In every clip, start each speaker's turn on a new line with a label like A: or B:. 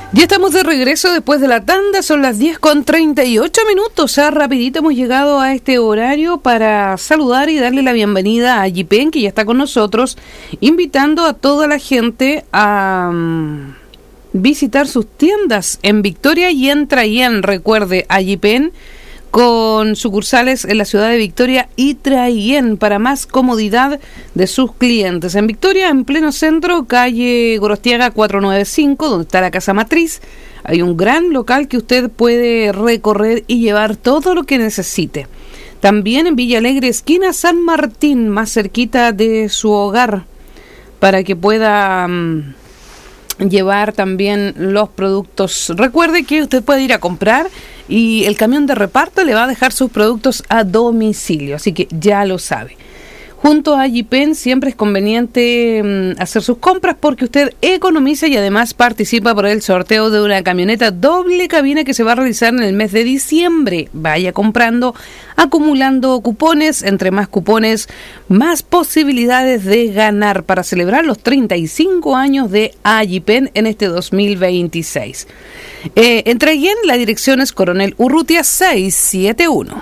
A: Ya estamos de regreso después de la tanda, son las 10:38. Rapidito hemos llegado a este horario para saludar y darle la bienvenida a Yipen, que ya está con nosotros, invitando a toda la gente a visitar sus tiendas en Victoria y en Traillén. Recuerde, a Yipen, con sucursales en la ciudad de Victoria y Traillén, para más comodidad de sus clientes. En Victoria, en pleno centro, calle Gorostiaga 495, donde está la casa matriz, hay un gran local que usted puede recorrer y llevar todo lo que necesite. También en Villa Alegre, esquina San Martín, más cerquita de su hogar, para que pueda llevar también los productos. Recuerde que usted puede ir a comprar y el camión de reparto le va a dejar sus productos a domicilio, así que ya lo sabe. Junto a Yipen siempre es conveniente hacer sus compras porque usted economiza y además participa por el sorteo de una camioneta doble cabina que se va a realizar en el mes de diciembre. Vaya comprando, acumulando cupones. Entre más cupones, más posibilidades de ganar para celebrar los 35 años de Yipen en este 2026. En Traillén, la dirección es Coronel Urrutia 671.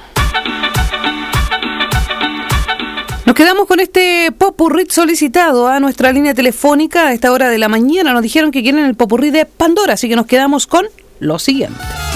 A: Nos quedamos con este popurrí solicitado a nuestra línea telefónica a esta hora de la mañana. Nos dijeron que quieren el popurrí de Pandora, así que nos quedamos con lo siguiente.